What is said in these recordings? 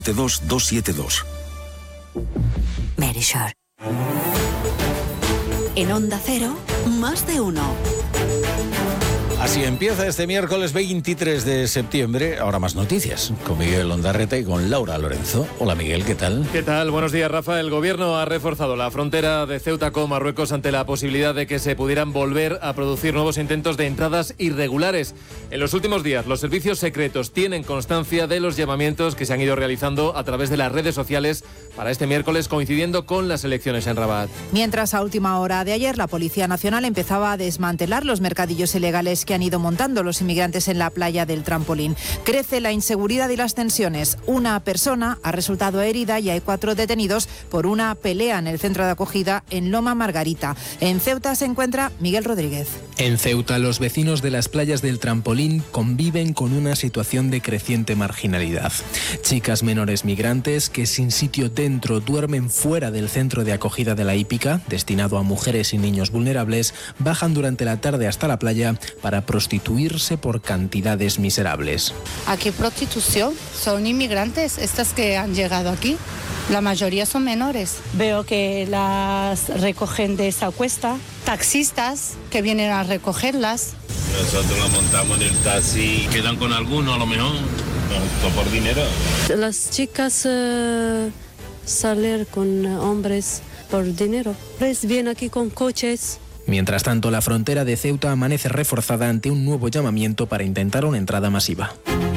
272. Verisure. En Onda Cero, más de uno. Así empieza este miércoles 23 de septiembre. Ahora más noticias con Miguel Ondarreta y con Laura Lorenzo. Hola Miguel, ¿qué tal? ¿Qué tal? Buenos días, Rafa. El gobierno ha reforzado la frontera de Ceuta con Marruecos ante la posibilidad de que se pudieran volver a producir nuevos intentos de entradas irregulares. En los últimos días, los servicios secretos tienen constancia de los llamamientos que se han ido realizando a través de las redes sociales para este miércoles, coincidiendo con las elecciones en Rabat. Mientras, a última hora de ayer, la Policía Nacional empezaba a desmantelar los mercadillos ilegales que han ido montando los inmigrantes en la playa del Trampolín. Crece la inseguridad y las tensiones. Una persona ha resultado herida y hay 4 detenidos por una pelea en el centro de acogida en Loma Margarita. En Ceuta se encuentra Miguel Rodríguez. En Ceuta, los vecinos de las playas del Trampolín conviven con una situación de creciente marginalidad. Chicas menores migrantes que sin sitio dentro duermen fuera del centro de acogida de la Hípica, destinado a mujeres y niños vulnerables, bajan durante la tarde hasta la playa para prostituirse por cantidades miserables. Aquí prostitución, son inmigrantes, estas que han llegado aquí. La mayoría son menores. Veo que las recogen de esa cuesta. Taxistas que vienen a recogerlas. Nosotros la montamos en el taxi, quedan con alguno a lo mejor, no por dinero. Las chicas salen con hombres por dinero. Pues vienen aquí con coches. Mientras tanto, la frontera de Ceuta amanece reforzada ante un nuevo llamamiento para intentar una entrada masiva.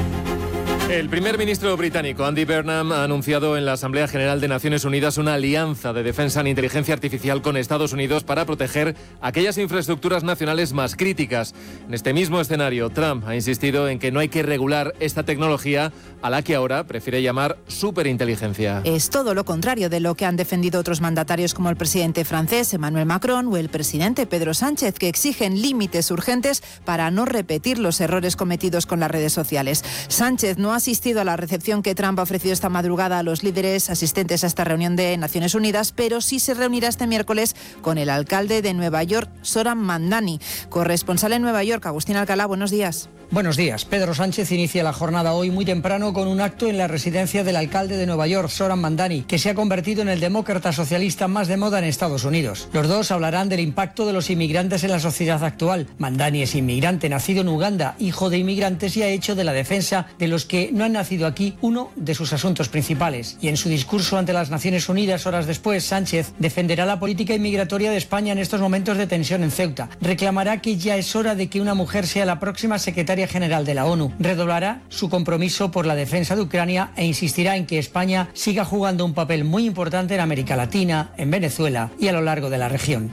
El primer ministro británico, Andy Burnham, ha anunciado en la Asamblea General de Naciones Unidas una alianza de defensa en inteligencia artificial con Estados Unidos para proteger aquellas infraestructuras nacionales más críticas. En este mismo escenario, Trump ha insistido en que no hay que regular esta tecnología, a la que ahora prefiere llamar superinteligencia. Es todo lo contrario de lo que han defendido otros mandatarios como el presidente francés Emmanuel Macron o el presidente Pedro Sánchez, que exigen límites urgentes para no repetir los errores cometidos con las redes sociales. Sánchez no ha asistido a la recepción que Trump ha ofrecido esta madrugada a los líderes asistentes a esta reunión de Naciones Unidas, pero sí se reunirá este miércoles con el alcalde de Nueva York, Zoran Mandani. Corresponsal en Nueva York, Agustín Alcalá, buenos días. Buenos días. Pedro Sánchez inicia la jornada hoy muy temprano con un acto en la residencia del alcalde de Nueva York, Zoran Mandani, que se ha convertido en el demócrata socialista más de moda en Estados Unidos. Los dos hablarán del impacto de los inmigrantes en la sociedad actual. Mandani es inmigrante, nacido en Uganda, hijo de inmigrantes, y ha hecho de la defensa de los que no han nacido aquí uno de sus asuntos principales. Y en su discurso ante las Naciones Unidas horas después, Sánchez defenderá la política inmigratoria de España en estos momentos de tensión en Ceuta. Reclamará que ya es hora de que una mujer sea la próxima secretaria general de la ONU. Redoblará su compromiso por la defensa de Ucrania e insistirá en que España siga jugando un papel muy importante en América Latina, en Venezuela y a lo largo de la región.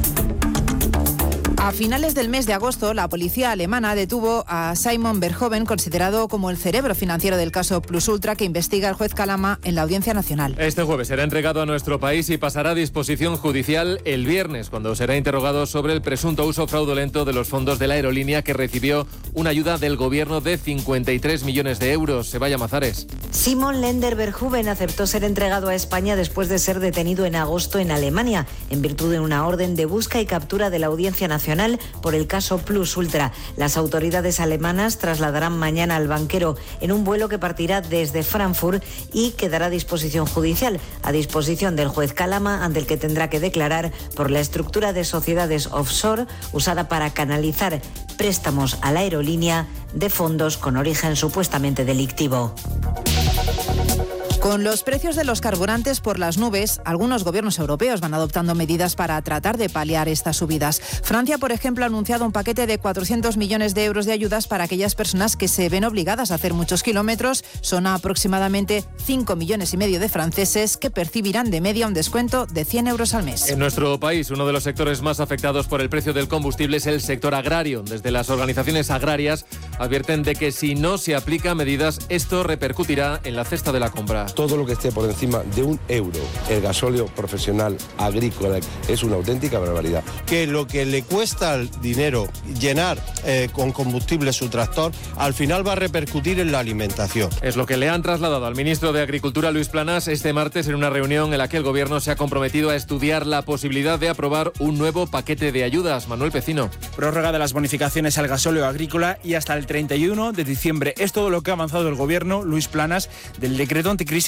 A finales del mes de agosto, la policía alemana detuvo a Simon Verhoeven, considerado como el cerebro financiero del caso Plus Ultra, que investiga el juez Kalama en la Audiencia Nacional. Este jueves será entregado a nuestro país y pasará a disposición judicial el viernes, cuando será interrogado sobre el presunto uso fraudulento de los fondos de la aerolínea, que recibió una ayuda del gobierno de 53 millones de euros. Sebaya Mazares. Simon Lender Verhoeven aceptó ser entregado a España después de ser detenido en agosto en Alemania, en virtud de una orden de busca y captura de la Audiencia Nacional por el caso Plus Ultra. Las autoridades alemanas trasladarán mañana al banquero en un vuelo que partirá desde Frankfurt y quedará a disposición judicial, a disposición del juez Kalama, ante el que tendrá que declarar por la estructura de sociedades offshore usada para canalizar préstamos a la aerolínea de fondos con origen supuestamente delictivo. Con los precios de los carburantes por las nubes, algunos gobiernos europeos van adoptando medidas para tratar de paliar estas subidas. Francia, por ejemplo, ha anunciado un paquete de 400 millones de euros de ayudas para aquellas personas que se ven obligadas a hacer muchos kilómetros. Son aproximadamente 5,5 millones de franceses que percibirán de media un descuento de 100 euros al mes. En nuestro país, uno de los sectores más afectados por el precio del combustible es el sector agrario. Desde las organizaciones agrarias advierten de que si no se aplican medidas, esto repercutirá en la cesta de la compra. Todo lo que esté por encima de €1, el gasóleo profesional agrícola, es una auténtica barbaridad. Que lo que le cuesta el dinero llenar con combustible su tractor, al final va a repercutir en la alimentación. Es lo que le han trasladado al ministro de Agricultura, Luis Planas, este martes en una reunión en la que el gobierno se ha comprometido a estudiar la posibilidad de aprobar un nuevo paquete de ayudas. Manuel Pecino. Prórroga de las bonificaciones al gasóleo agrícola y hasta el 31 de diciembre. Es todo lo que ha avanzado el gobierno, Luis Planas, del decreto anticrisis